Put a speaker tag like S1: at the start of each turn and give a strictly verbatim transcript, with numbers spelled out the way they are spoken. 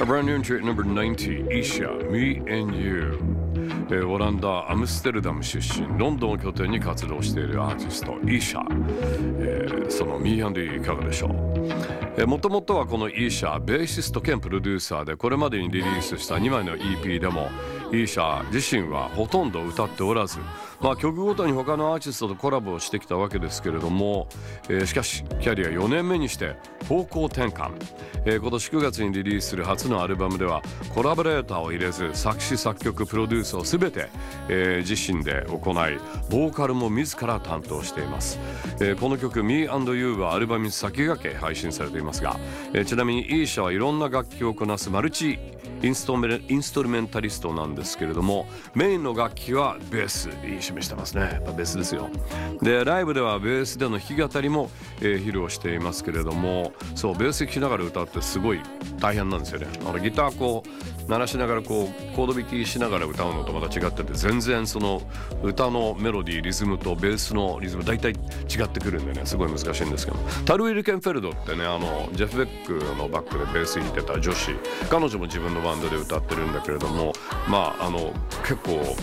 S1: A brand new entry at number ninety, Isha, Me and You、えー、オランダ・アムステルダム出身、ロンドンを拠点に活動しているアーティスト、イーシャ、えー、その Me and You いかがでしょう。えー、もともとはこのイーシャ、ベーシスト兼プロデューサーで、これまでにリリースしたにまいの イーピー でもイーシャ自身はほとんど歌っておらず、まあ、曲ごとに他のアーティストとコラボをしてきたわけですけれども、えー、しかしキャリアよねんめにして方向転換、えー、今年くがつにリリースする初のアルバムではコラボレーターを入れず作詞作曲プロデュースを全て、えー、自身で行いボーカルも自ら担当しています。えー、この曲 Me and You はアルバムに先駆け配信されていますが、えー、ちなみにイーシャはいろんな楽器をこなすマルチインストメインストルメンタリストなんですけれども、メインの楽器はベースに示してますね。やっぱベースですよ。でライブではベースでの弾き語りも、えー、披露していますけれども、そうベース弾きながら歌ってすごい大変なんですよね。あのギターこう鳴らしながらこうコード弾きしながら歌うのとまた違ってて、全然その歌のメロディーリズムとベースのリズム大体違ってくるんでね、すごい難しいんですけど、タル・ウィルケンフェルドってね、あのジェフ・ベックのバックでベース弾いてた女子、彼女も自分のバンドで歌ってるんだけれども、まああの結構